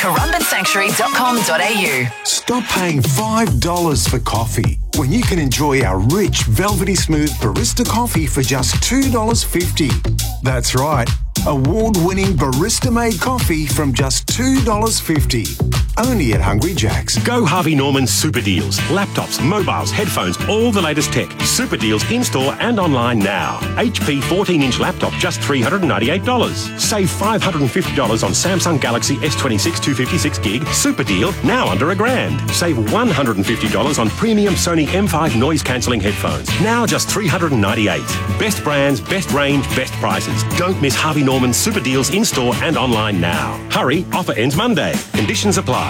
currumbinsanctuary.com.au. Stop paying $5 for coffee when you can enjoy our rich, velvety smooth barista coffee for just $2.50. That's right, award-winning barista-made coffee from just $2.50. Only at Hungry Jack's. Go Harvey Norman Super Deals. Laptops, mobiles, headphones, all the latest tech. Super Deals in-store and online now. HP 14-inch laptop, just $398. Save $550 on Samsung Galaxy S26 256 gig. Super deal, now under $1,000. Save $150 on premium Sony M5 noise-cancelling headphones. Now just $398. Best brands, best range, best prices. Don't miss Harvey Norman Super Deals in-store and online now. Hurry, offer ends Monday. Conditions apply.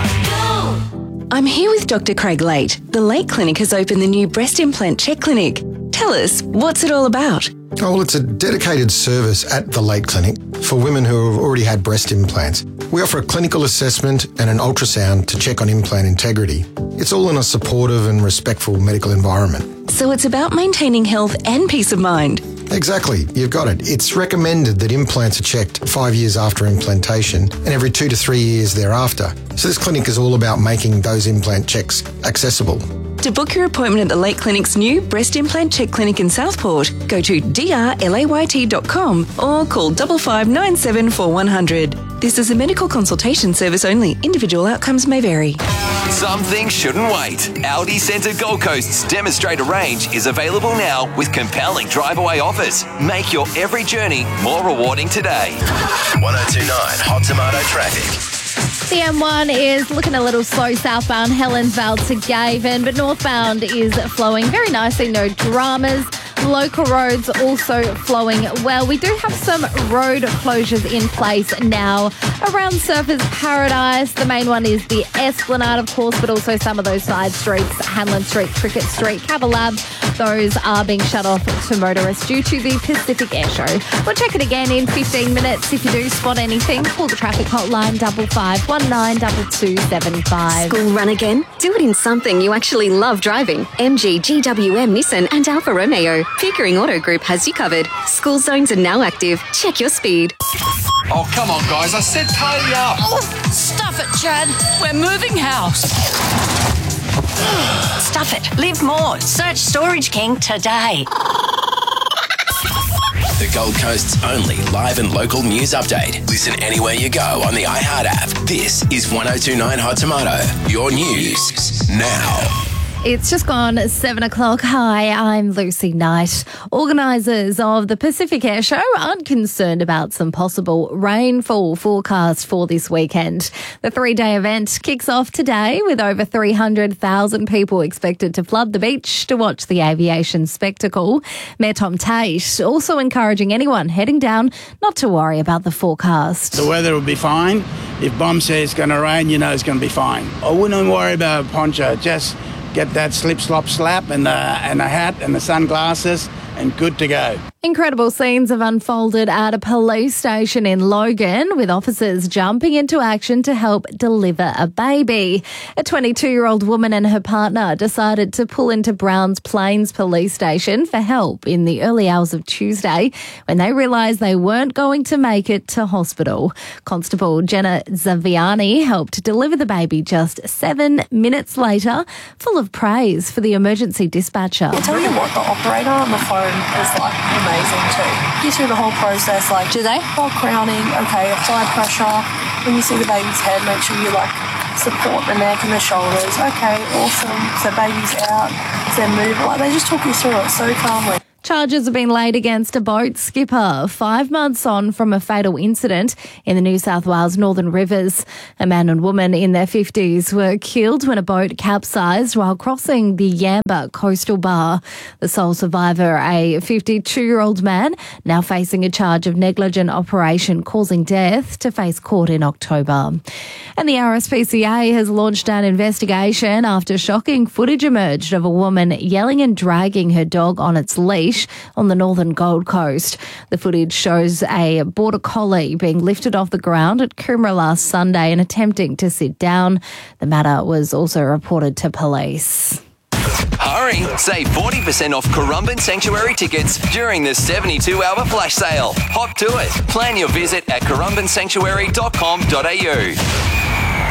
I'm here with Dr. Craig Late. The Late Clinic has opened the new breast implant check clinic. Tell us, what's it all about? Oh, well, it's a dedicated service at the Late Clinic for women who have already had breast implants. We offer a clinical assessment and an ultrasound to check on implant integrity. It's all in a supportive and respectful medical environment. So it's about maintaining health and peace of mind. Exactly, you've got it. It's recommended that implants are checked 5 years after implantation and every 2 to 3 years thereafter. So this clinic is all about making those implant checks accessible. To book your appointment at the Late Clinic's new breast implant check clinic in Southport, go to drlayt.com or call 5597 4100. This is a medical consultation service only. Individual outcomes may vary. Some things shouldn't wait. Audi Centre Gold Coast's demonstrator range is available now with compelling drive-away offers. Make your every journey more rewarding today. 1029 Hot Tomato traffic. The M1 is looking a little slow southbound Helensvale to Gavin, but northbound is flowing very nicely, no dramas. Local roads also flowing well. We do have some road closures in place now around Surfers Paradise. The main one is the Esplanade, of course, but also some of those side streets, Hanlon Street, Cricket Street, Cavalab, those are being shut off to motorists due to the Pacific Air Show. We'll check it again in 15 minutes. If you do spot anything, call the traffic hotline 55192275. School run again? Do it in something you actually love driving. MG, GWM, Nissan and Alfa Romeo. Pickering Auto Group has you covered. School zones are now active. Check your speed. Oh, come on, guys. I said party up. Oh, stuff it, Chad. We're moving house. Stuff it. Live more. Search Storage King today. The Gold Coast's only live and local news update. Listen anywhere you go on the iHeart app. This is 1029 Hot Tomato. Your news now. It's just gone 7 o'clock. Hi, I'm Lucy Knight. Organisers of the Pacific Air Show aren't concerned about some possible rainfall forecast for this weekend. The 3-day event kicks off today with over 300,000 people expected to flood the beach to watch the aviation spectacle. Mayor Tom Tate also encouraging anyone heading down not to worry about the forecast. The weather will be fine. If Bomb says it's going to rain, you know it's going to be fine. I wouldn't worry about a poncho. Just get that slip, slop, slap and a hat and the sunglasses and good to go. Incredible scenes have unfolded at a police station in Logan with officers jumping into action to help deliver a baby. A 22-year-old woman and her partner decided to pull into Browns Plains police station for help in the early hours of Tuesday when they realised they weren't going to make it to hospital. Constable Jenna Zaviani helped deliver the baby just 7 minutes later, full of praise for the emergency dispatcher. I'll tell you what, the operator on the phone is like amazing too. Get through the whole process, like, do they? Oh, crowning, okay, apply pressure. When you see the baby's head, make sure you like support the neck and the shoulders. Okay, awesome. So baby's out, so move. Like, they just talk you through it so calmly. Charges have been laid against a boat skipper 5 months on from a fatal incident in the New South Wales Northern Rivers. A man and woman in their 50s were killed when a boat capsized while crossing the Yamba coastal bar. The sole survivor, a 52-year-old man, now facing a charge of negligent operation causing death, to face court in October. And the RSPCA has launched an investigation after shocking footage emerged of a woman yelling and dragging her dog on its leash on the northern Gold Coast. The footage shows a border collie being lifted off the ground at Coomera last Sunday and attempting to sit down. The matter was also reported to police. Hurry! Save 40% off Currumbin Sanctuary tickets during the 72-hour flash sale. Hop to it. Plan your visit at currumbinsanctuary.com.au.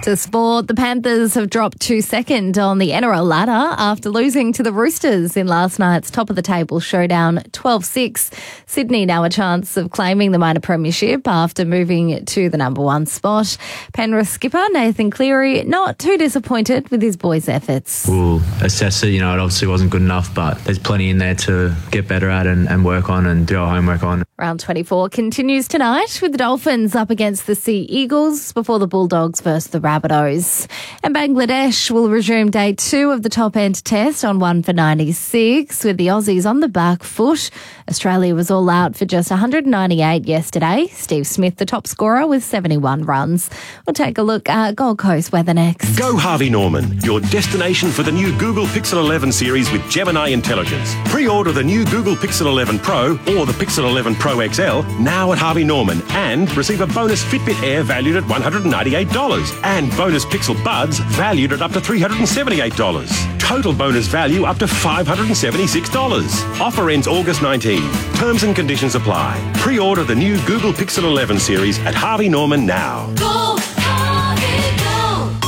To sport, the Panthers have dropped to second on the NRL ladder after losing to the Roosters in last night's top-of-the-table showdown 12-6. Sydney now a chance of claiming the minor premiership after moving to the number one spot. Penrith skipper Nathan Cleary not too disappointed with his boys' efforts. We'll assess it. It obviously wasn't good enough, but there's plenty in there to get better at and work on and do our homework on. Round 24 continues tonight with the Dolphins up against the Sea Eagles before the Bulldogs versus the Rabbitohs. And Bangladesh will resume day 2 of the top-end test on 1 for 96 with the Aussies on the back foot. Australia was all out for just 198 yesterday. Steve Smith, the top scorer, with 71 runs. We'll take a look at Gold Coast weather next. Go Harvey Norman, your destination for the new Google Pixel 11 series with Gemini Intelligence. Pre-order the new Google Pixel 11 Pro or the Pixel 11 Pro XL now at Harvey Norman and receive a bonus Fitbit Air valued at $198 and bonus Pixel Buds valued at up to $378. Total bonus value up to $576. Offer ends August 19. Terms and conditions apply. Pre-order the new Google Pixel 11 series at Harvey Norman now. Go, Harvey, go!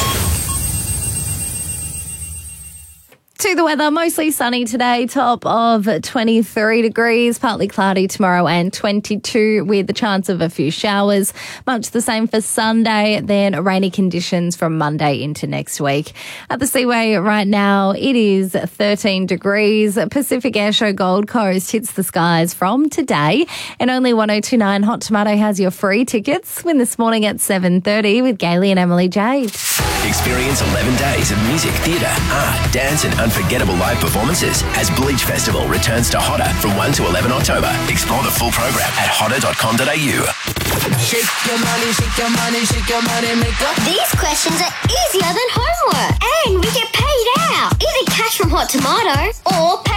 To the weather, mostly sunny today, top of 23 degrees, partly cloudy tomorrow and 22 with the chance of a few showers. Much the same for Sunday, then rainy conditions from Monday into next week. At the Seaway right now, it is 13 degrees. Pacific Airshow Gold Coast hits the skies from today, and only 1029 Hot Tomato has your free tickets. Win this morning at 7:30 with Gailey and Emily Jade. Experience 11 days of music, theatre, art, dance and unforgettable live performances as Bleach Festival returns to Hodder from 1 to 11 October. Explore the full program at hodder.com.au. Shake your money, shake your money, shake your money, maker. These questions are easier than homework. And we get paid out. Either cash from Hot Tomato or pay